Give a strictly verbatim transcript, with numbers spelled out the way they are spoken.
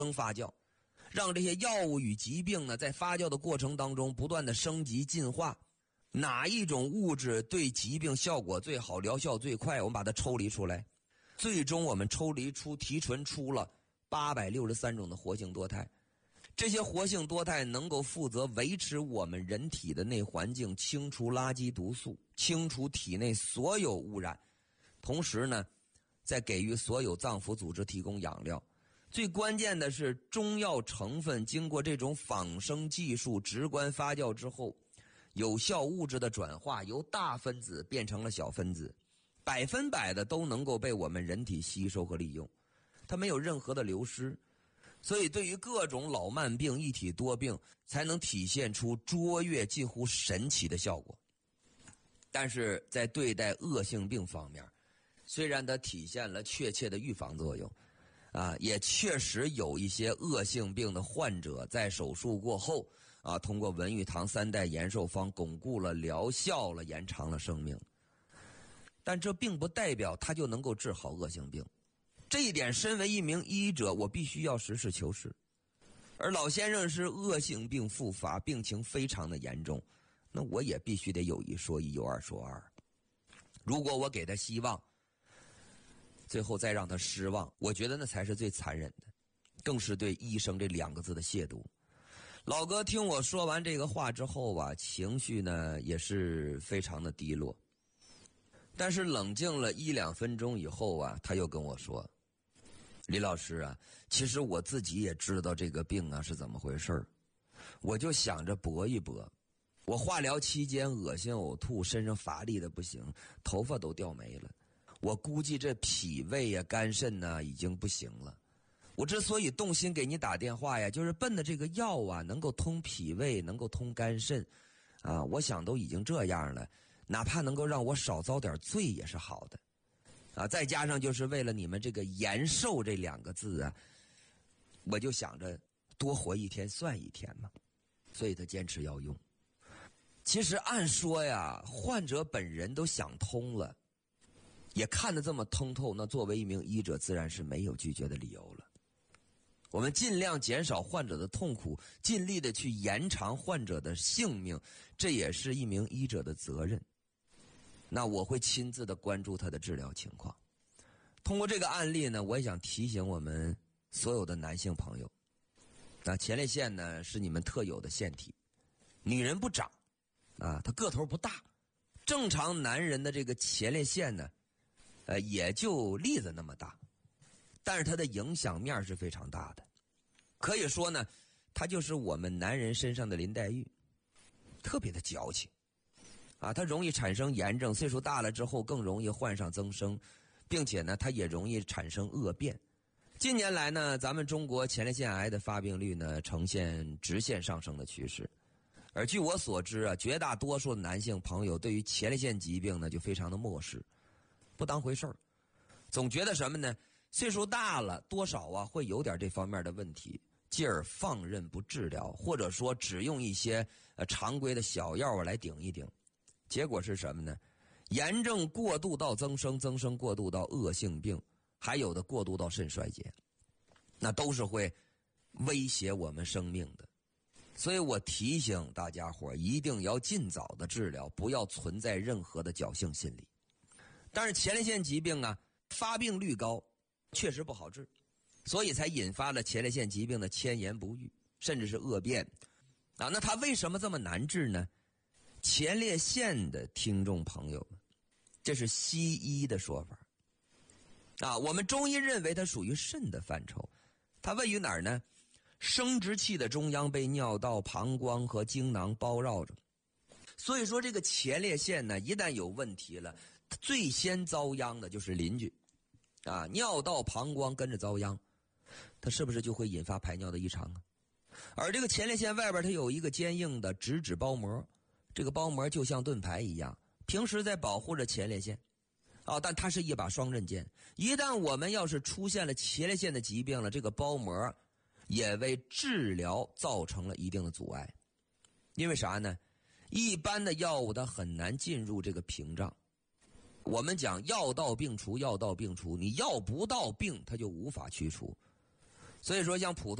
发酵，让这些药物与疾病呢在发酵的过程当中不断的升级进化。哪一种物质对疾病效果最好，疗效最快，我们把它抽离出来。最终我们抽离出提纯出了八百六十三种的活性多肽。这些活性多肽能够负责维持我们人体的内环境，清除垃圾毒素，清除体内所有污染，同时呢再给予所有脏腑组织提供养料。最关键的是，中药成分经过这种仿生技术直观发酵之后，有效物质的转化由大分子变成了小分子，百分百的都能够被我们人体吸收和利用，它没有任何的流失。所以对于各种老慢病、一体多病才能体现出卓越近乎神奇的效果。但是在对待恶性病方面，虽然它体现了确切的预防作用啊，也确实有一些恶性病的患者在手术过后啊，通过文玉堂三代延寿方巩固了疗效了，延长了生命。但这并不代表他就能够治好恶性病，这一点身为一名医者，我必须要实事求是。而老先生是恶性病复发，病情非常的严重，那我也必须得有一说一，有二说二。如果我给他希望，最后再让他失望，我觉得那才是最残忍的，更是对医生这两个字的亵渎。老哥听我说完这个话之后啊，情绪呢也是非常的低落。但是冷静了一两分钟以后啊，他又跟我说，李老师啊，其实我自己也知道这个病啊是怎么回事儿，我就想着搏一搏。我化疗期间恶心呕吐，身上乏力的不行，头发都掉没了。我估计这脾胃呀、肝肾呢已经不行了。我之所以动心给你打电话呀，就是奔着这个药啊能够通脾胃，能够通肝肾啊，我想都已经这样了，哪怕能够让我少遭点罪也是好的啊。再加上就是为了你们这个延寿这两个字啊，我就想着多活一天算一天嘛，所以他坚持要用。其实按说呀，患者本人都想通了，也看得这么通透，那作为一名医者自然是没有拒绝的理由了。我们尽量减少患者的痛苦，尽力的去延长患者的性命，这也是一名医者的责任。那我会亲自的关注他的治疗情况。通过这个案例呢，我也想提醒我们所有的男性朋友，那前列腺呢是你们特有的腺体，女人不长啊，她个头不大，正常男人的这个前列腺呢呃，也就栗子那么大，但是它的影响面是非常大的。可以说呢，它就是我们男人身上的林黛玉，特别的矫情啊，它容易产生炎症，岁数大了之后更容易患上增生，并且呢，它也容易产生恶变。近年来呢，咱们中国前列腺癌的发病率呢呈现直线上升的趋势。而据我所知啊，绝大多数的男性朋友对于前列腺疾病呢就非常的漠视，不当回事儿，总觉得什么呢？岁数大了，多少啊会有点这方面的问题，继而放任不治疗，或者说只用一些呃常规的小药啊来顶一顶。结果是什么呢？炎症过度到增生，增生过度到恶性病，还有的过度到肾衰竭，那都是会威胁我们生命的。所以我提醒大家伙一定要尽早的治疗，不要存在任何的侥幸心理。但是前列腺疾病啊，发病率高，确实不好治，所以才引发了前列腺疾病的迁延不愈，甚至是恶变啊。那它为什么这么难治呢？前列腺的听众朋友们，这是西医的说法啊，我们中医认为它属于肾的范畴，它位于哪儿呢？生殖器的中央，被尿道、膀胱和精囊包绕着。所以说这个前列腺呢，一旦有问题了，最先遭殃的就是邻居啊，尿道、膀胱跟着遭殃，它是不是就会引发排尿的异常啊？而这个前列腺外边它有一个坚硬的直指包膜，这个包膜就像盾牌一样，平时在保护着前列腺啊，但它是一把双刃剑，一旦我们要是出现了前列腺的疾病了，这个包膜也为治疗造成了一定的阻碍。因为啥呢？一般的药物它很难进入这个屏障。我们讲药到病除，药到病除，你药不到病它就无法驱除。 所以说像普通